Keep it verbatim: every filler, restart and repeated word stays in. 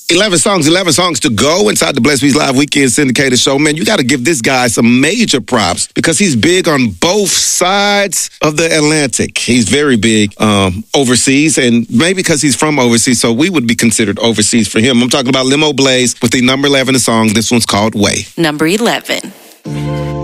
eleven songs, eleven songs to go inside the Bless Beats Live Weekend Syndicated Show. Man, you got to give this guy some major props because he's big on both sides of the Atlantic. He's very big um, overseas, and maybe because he's from overseas, so we would be considered overseas for him. I'm talking about Limo Blaze with the number eleven song. This one's called Way. Number eleven.